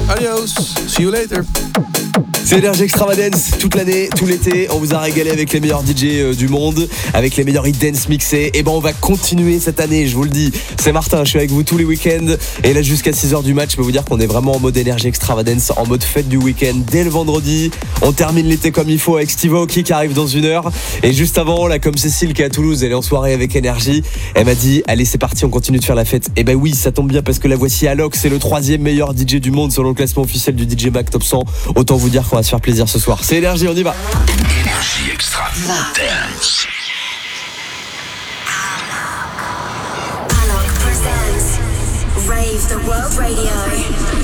Adios. See you later. C'est Énergie Extravagance toute l'année, tout l'été. On vous a régalé avec les meilleurs DJ du monde, avec les meilleurs hit dance mixés. Et ben on va continuer cette année, je vous le dis. C'est Martin, je suis avec vous tous les week-ends. Et là jusqu'à 6h du match, je peux vous dire qu'on est vraiment en mode Énergie Extravagance, en mode fête du week-end dès le vendredi. On termine l'été comme il faut avec Steve Aoki qui arrive dans 1 heure. Et juste avant, là comme Cécile qui est à Toulouse, elle est en soirée avec Énergie. Elle m'a dit, allez c'est parti, on continue de faire la fête. Et ben oui, ça tombe bien parce que la voici Alok, c'est le 3e meilleur DJ du monde selon le classement officiel du DJ Mag Top 100. Autant vous dire qu'on va se faire plaisir ce soir. C'est Énergie, on y va. Énergie Extravagance. Alok presents Rave the World Radio.